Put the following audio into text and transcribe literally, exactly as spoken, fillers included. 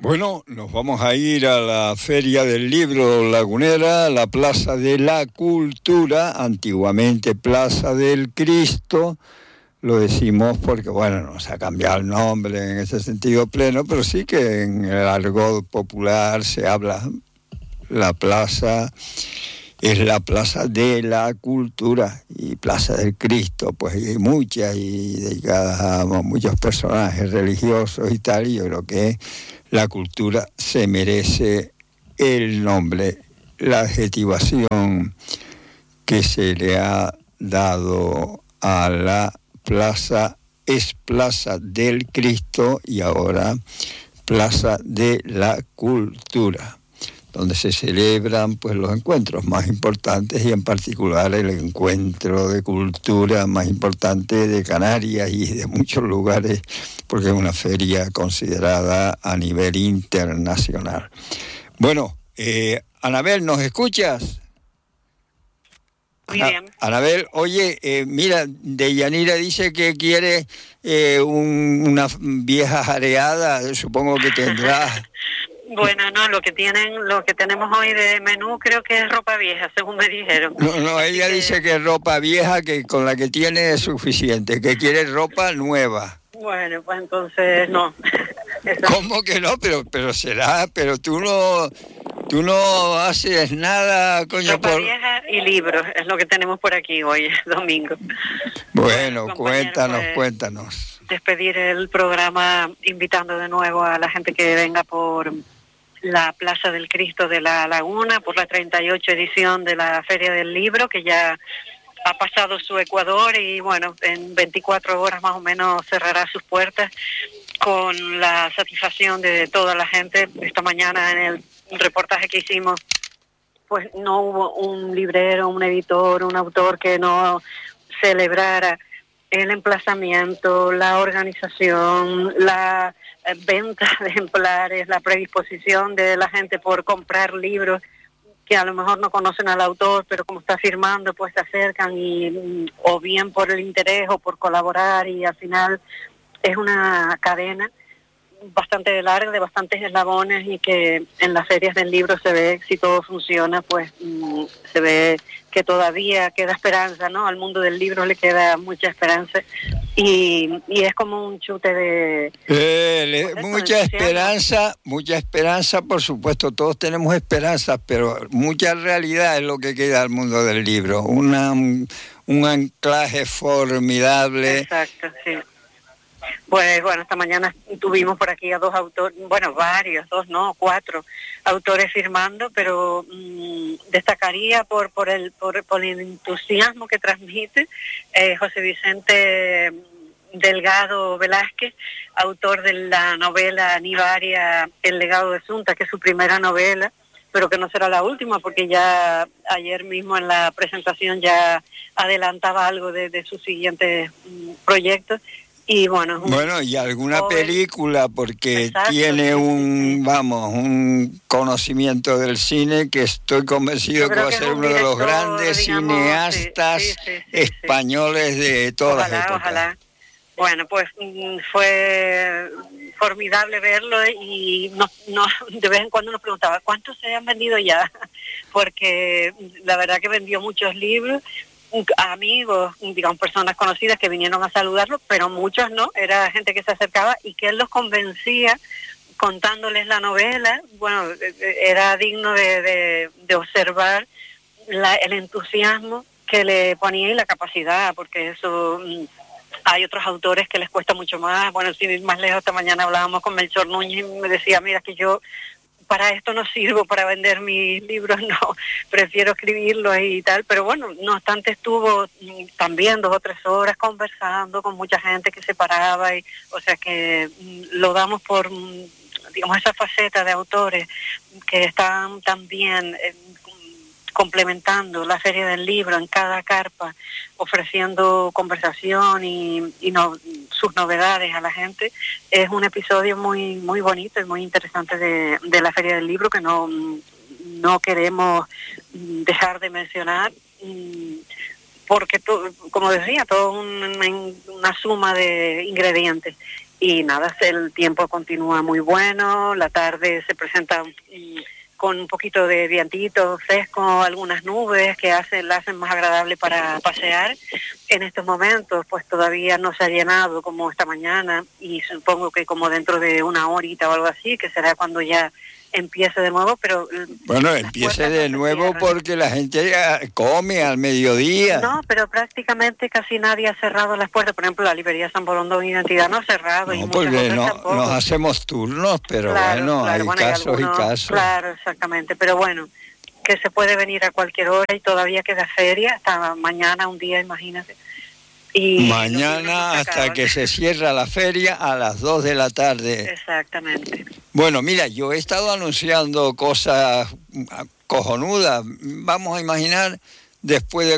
Bueno, nos vamos a ir a la Feria del Libro Lagunera, la Plaza de la Cultura, antiguamente Plaza del Cristo. Lo decimos porque, bueno, nos ha cambiado el nombre en ese sentido pleno, pero sí que en el argot popular se habla, la plaza es la Plaza de la Cultura y Plaza del Cristo, pues hay muchas y dedicadas a muchos personajes religiosos y tal, y yo creo que la cultura se merece el nombre, la adjetivación que se le ha dado a la plaza es Plaza del Cristo y ahora Plaza de la Cultura, donde se celebran pues los encuentros más importantes y en particular el encuentro de cultura más importante de Canarias y de muchos lugares, porque es una feria considerada a nivel internacional. Bueno, eh, Anabel, ¿nos escuchas? Muy bien. Ana, Anabel, oye, eh, mira, Deyanira dice que quiere eh, un, una vieja jareada, supongo que tendrás. Bueno, no, lo que tienen, lo que tenemos hoy de menú creo que es ropa vieja, según me dijeron. No, no, ella que... dice que es ropa vieja, que con la que tiene es suficiente, que quiere ropa nueva. Bueno, pues entonces no. ¿Cómo que no? Pero, pero será, pero tú no, tú no haces nada, coño. Ropa por... vieja y libros, es lo que tenemos por aquí hoy, domingo. Bueno, bueno cuéntanos, pues, cuéntanos. Despedir el programa invitando de nuevo a la gente que venga por la Plaza del Cristo de la Laguna, por la treinta y ocho edición de la Feria del Libro, que ya ha pasado su Ecuador y bueno, en veinticuatro horas más o menos cerrará sus puertas con la satisfacción de toda la gente. Esta mañana en el reportaje que hicimos, pues no hubo un librero, un editor, un autor que no celebrara el emplazamiento, la organización, la venta de ejemplares, la predisposición de la gente por comprar libros que a lo mejor no conocen al autor, pero como está firmando, pues se acercan y o bien por el interés o por colaborar, y al final es una cadena bastante larga, de bastantes eslabones, y que en las ferias del libro se ve, si todo funciona, pues mmm, se ve que todavía queda esperanza, ¿no? Al mundo del libro le queda mucha esperanza y, y es como un chute de... Eh, le, mucha esperanza, mucha esperanza, por supuesto, todos tenemos esperanzas, pero mucha realidad es lo que queda al mundo del libro, una, un, un anclaje formidable. Exacto, sí. Pues bueno, esta mañana tuvimos por aquí a dos autores, bueno, varios, dos no, cuatro autores firmando, pero mmm, destacaría por por el por, por el entusiasmo que transmite eh, José Vicente Delgado Velázquez, autor de la novela Nivaria, El legado de Sunta, que es su primera novela, pero que no será la última, porque ya ayer mismo en la presentación ya adelantaba algo de, de sus siguientes mmm, proyectos. Y bueno, bueno, y alguna joven película, porque exacto, tiene un, vamos, un conocimiento del cine que estoy convencido que va a ser uno de los grandes digamos, cineastas sí, sí, sí, sí, españoles sí. de todas ojalá, las épocas. Ojalá. Bueno, pues fue formidable verlo y no, no, de vez en cuando nos preguntaba, ¿cuántos se han vendido ya? Porque la verdad que vendió muchos libros, amigos, digamos, personas conocidas que vinieron a saludarlo, pero muchos no, era gente que se acercaba y que él los convencía contándoles la novela. Bueno, era digno de, de, de observar la, el entusiasmo que le ponía y la capacidad, porque eso hay otros autores que les cuesta mucho más. Bueno, sin ir más lejos, esta mañana hablábamos con Melchor Núñez y me decía, mira, que yo para esto no sirvo, para vender mis libros, no, prefiero escribirlos y tal, pero bueno, no obstante estuvo también dos o tres horas conversando con mucha gente que se paraba, y, o sea que lo damos por, digamos, esa faceta de autores que están también eh, complementando la Feria del Libro en cada carpa, ofreciendo conversación y, y no, sus novedades a la gente. Es un episodio muy muy bonito y muy interesante de, de la Feria del Libro que no, no queremos dejar de mencionar, porque, to, como decía, todo un, una suma de ingredientes. y nada, el tiempo continúa muy bueno, la tarde se presenta mm, con un poquito de vientito fresco, algunas nubes que hacen, la hacen más agradable para pasear. En estos momentos pues todavía no se ha llenado como esta mañana, y supongo que como dentro de una horita o algo así, que será cuando ya empiece de nuevo, pero... Bueno, empiece de no nuevo porque la gente come al mediodía. No, pero prácticamente casi nadie ha cerrado las puertas. Por ejemplo, la librería San Borondón Identidad no ha cerrado. No, y porque no, nos hacemos turnos, pero claro, bueno, claro, hay bueno, casos hay algunos, y casos. Claro, exactamente, pero bueno, que se puede venir a cualquier hora y todavía queda feria, hasta mañana un día, imagínate. Y mañana hasta que se cierra la feria a las dos de la tarde. Exactamente. Bueno, mira, yo he estado anunciando cosas cojonudas. Vamos a imaginar, después de